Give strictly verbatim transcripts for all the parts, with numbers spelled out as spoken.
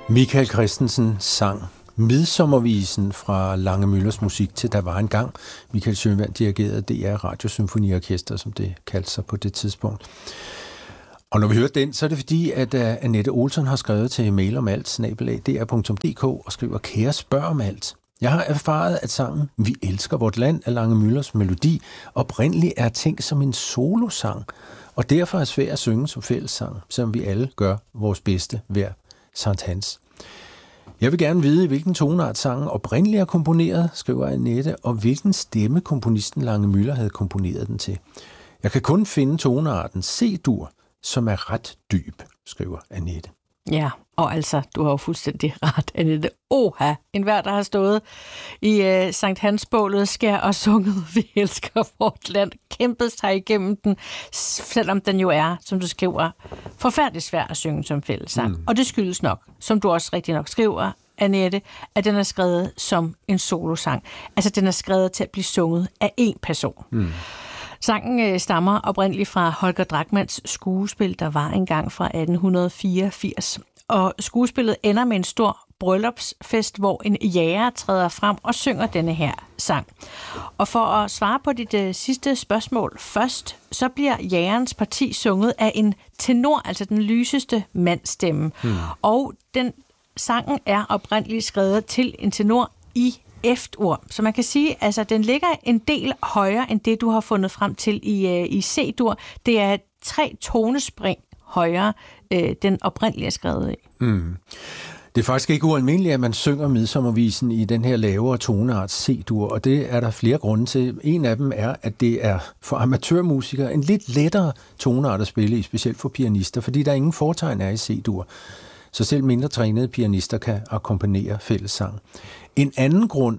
Michael Christensen sang Midsommervisen fra Lange Müllers musik til Der var en gang. Michael Schønwandt dirigerede D R Radiosymfoniorkester, som det kaldte sig på det tidspunkt. Og når vi hører den, så er det fordi, at uh, Annette Olsen har skrevet til mail om alt, snabel-a d r punktum d k, og skriver, kære spørg om alt. Jeg har erfaret, at sangen Vi elsker vort land af Lange Müllers melodi oprindeligt er tænkt som en solosang, og derfor er svær at synge som fællessang, selvom vi alle gør vores bedste hver Sankt Hans. Jeg vil gerne vide, hvilken toneart sangen oprindeligt er komponeret, skriver Annette, og hvilken stemme komponisten Lange Müller havde komponeret den til. Jeg kan kun finde tonearten C-dur, som er ret dyb, skriver Annette. Ja, og altså, du har jo fuldstændig ret, Annette. Oha, enhver, der har stået i uh, Sankt Hans-bålet, skær og sunget, vi elsker vort land, kæmpet sig igennem den, selvom den jo er, som du skriver, forfærdeligt svær at synge som fællessang. Mm. Og det skyldes nok, som du også rigtig nok skriver, Annette, at den er skrevet som en solosang. Altså, den er skrevet til at blive sunget af én person. Mm. Sangen øh, stammer oprindeligt fra Holger Drachmanns skuespil, der var engang fra atten fireogfirs. Og skuespillet ender med en stor bryllupsfest, hvor en jæger træder frem og synger denne her sang. Og for at svare på dit øh, sidste spørgsmål først, så bliver jægerens parti sunget af en tenor, altså den lyseste mandstemme. Hmm. Og den sangen er oprindeligt skrevet til en tenor i F-dur. Så man kan sige, altså den ligger en del højere end det, du har fundet frem til i, øh, i C-dur. Det er tre tonespring højere, øh, den oprindelige er skrevet i. Mm. Det er faktisk ikke ualmindeligt, at man synger Midsommervisen i den her lavere toneart C-dur, og det er der flere grunde til. En af dem er, at det er for amatørmusikere en lidt lettere toneart at spille i, specielt for pianister, fordi der ingen fortegn er i C-dur. Så selv mindre trænede pianister kan akkompagnere fællessang. En anden grund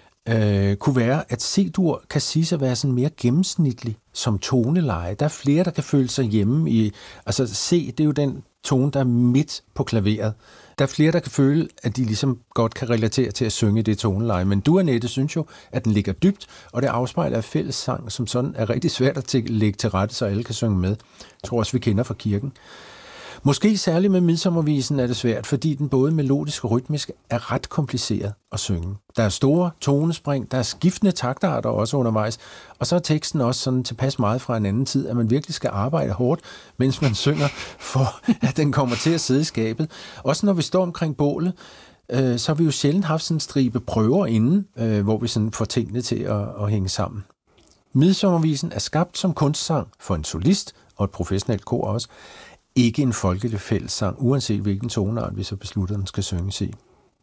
øh, kunne være, at C-dur kan siges at være sådan mere gennemsnitlig som toneleje. Der er flere, der kan føle sig hjemme i... Altså C, det er jo den tone, der er midt på klaveret. Der er flere, der kan føle, at de ligesom godt kan relatere til at synge det toneleje. Men du, Annette, synes jo, at den ligger dybt, og det afspejler af fællessang, som sådan er rigtig svært at t- lægge til rette, så alle kan synge med. Jeg tror også, vi kender fra kirken. Måske særligt med Midsommervisen er det svært, fordi den både melodisk og rytmisk er ret kompliceret at synge. Der er store tonespring, der er skiftende taktarter også undervejs, og så er teksten også sådan tilpas meget fra en anden tid, at man virkelig skal arbejde hårdt, mens man synger, for at den kommer til at sidde i skabet. Også når vi står omkring bålet, øh, så har vi jo sjældent haft sådan en stribe prøver inden, øh, hvor vi sådan får tingene til at, at hænge sammen. Midsommervisen er skabt som kunstsang for en solist og et professionelt kor også, ikke en folkelig fællessang, uanset hvilken toneart vi så beslutter, den skal synges i.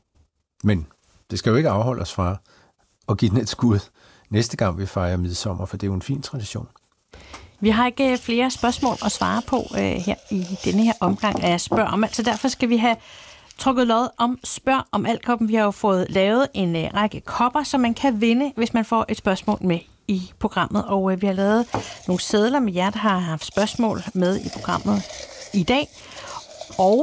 Men det skal jo ikke afholde os fra at give den et skud næste gang vi fejrer midsommer, for det er jo en fin tradition. Vi har ikke flere spørgsmål at svare på uh, her i denne her omgang af Spørg om alt, så derfor skal vi have trukket lod om Spørg om alt-koppen. Vi har jo fået lavet en uh, række kopper, som man kan vinde, hvis man får et spørgsmål med i programmet, og uh, vi har lavet nogle sedler med jer, der har haft spørgsmål med i programmet i dag, og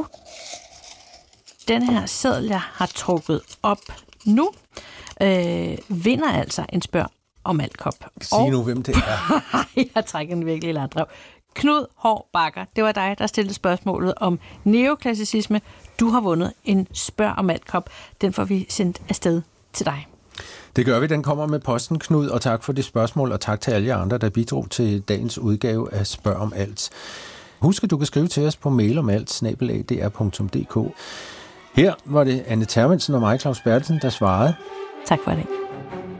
den her seddel, jeg har trukket op nu, øh, vinder altså en Spørg om alt kop. Sig nu, hvem det er. Jeg trækker den virkelig ladrev. Knud Hår Bakker, det var dig, der stillede spørgsmålet om neoklassicisme. Du har vundet en Spørg om alt kop. Den får vi sendt afsted til dig. Det gør vi, den kommer med posten, Knud, og tak for det spørgsmål, og tak til alle jer andre, der bidrog til dagens udgave af Spørg om alt. Husk, at du kan skrive til os på mail om alt, snabel-a d r punktum d k. Her var det Anne Termensen og mig, Claus Bertelsen, der svarede. Tak for det.